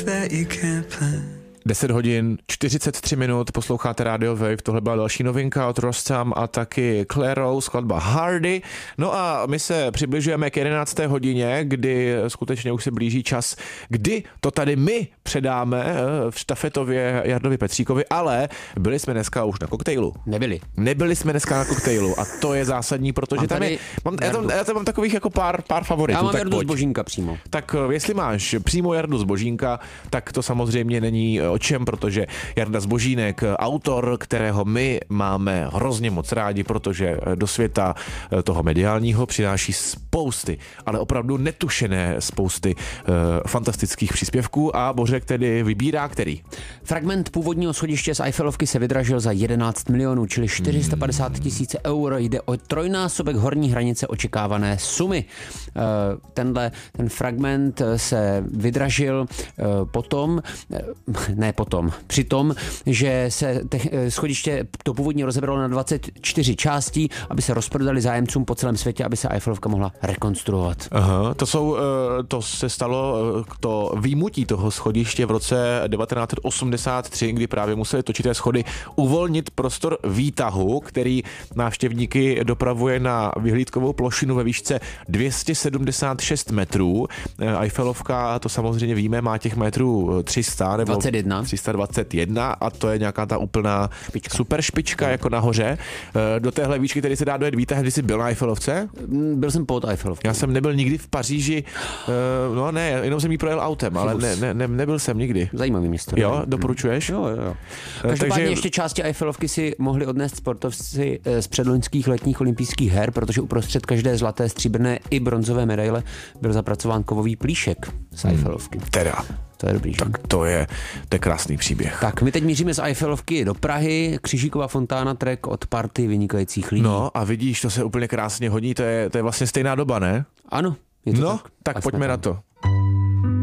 that you can't plan. 10 hodin, 43 minut, posloucháte Radio Wave, tohle byla další novinka od Rostam a taky Clairo, skladba Hardy. No a my se přibližujeme k 11. hodině, kdy skutečně už se blíží čas, kdy to tady my předáme v štafetově Jardovi Petříkovi, ale byli jsme dneska už na koktejlu. Nebyli jsme dneska na koktejlu a to je zásadní, protože tam je, já tam mám takových jako pár favoritů. Já mám Jardu z Božínka přímo. Tak jestli máš přímo Jardu z Božínka, tak to samozřejmě není o čem, protože Jarda Zbožínek, autor, kterého my máme hrozně moc rádi, protože do světa toho mediálního přináší spousty, ale opravdu netušené spousty fantastických příspěvků a Bořek tedy vybírá který. Fragment původního schodiště z Eiffelovky se vydražil za 11 milionů, čili 450 000 eur. Jde o trojnásobek horní hranice očekávané sumy. Ten fragment se vydražil při tom, že se schodiště to původně rozebralo na 24 částí, aby se rozprodali zájemcům po celém světě, aby se Eiffelovka mohla rekonstruovat. Aha, to se stalo to výjimutí toho schodiště v roce 1983, kdy právě museli točité schody uvolnit prostor výtahu, který návštěvníky dopravuje na vyhlídkovou plošinu ve výšce 276 metrů. Eiffelovka, to samozřejmě víme, má těch metrů 300 nebo 321 a to je nějaká ta úplná super špička jako nahoře. Do téhle výšky tedy se dá dojet výtah. Když jsi byl na Eiffelovce? Byl jsem pod Eiffelovkou. Já jsem nebyl nikdy v Paříži, jenom jsem jí projel autem, ale nebyl jsem nikdy. Zajímavý město. Jo, doporučuješ? Jo. Každopádně ještě části Eiffelovky si mohli odnést sportovci z předloňských letních olympijských her, protože uprostřed každé zlaté, stříbrné i bronzové medaile byl zapracován kovový plíšek z Eiffelovky. Teda. To je dobrý, že? Tak to je krásný příběh. Tak, my teď míříme z Eiffelovky do Prahy, Křižíková fontána, track od party vynikajících lidí. No a vidíš, to se úplně krásně hodí, to je vlastně stejná doba, ne? Ano. Tak pojďme na to.